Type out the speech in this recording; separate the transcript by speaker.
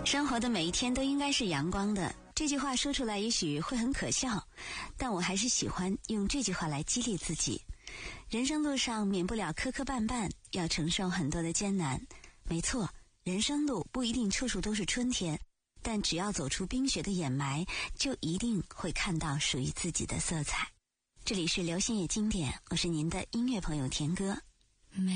Speaker 1: 生活的每一天都应该是阳光的，这句话说出来也许会很可笑，但我还是喜欢用这句话来激励自己。人生路上免不了磕磕绊绊，要承受很多的艰难。没错，人生路不一定处处都是春天，但只要走出冰雪的掩埋，就一定会看到属于自己的色彩。这里是流行乐经典，我是您的音乐朋友田歌。